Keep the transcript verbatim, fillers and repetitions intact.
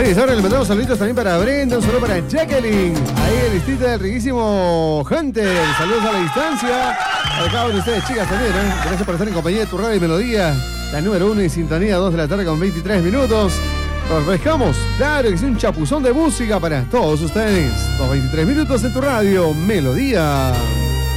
Oye, ahora le mandamos saluditos también para Brenda, un saludo para Jacqueline, ahí el distrito del riquísimo Hunter. Saludos a la distancia. A cada uno de ustedes, chicas, también, ¿eh? Gracias por estar en compañía de tu radio y melodía. La número uno en sintonía, dos de la tarde con veintitrés minutos. Nos pescamos, claro que es un chapuzón de música para todos ustedes. Dos veintitrés minutos en tu radio, melodía.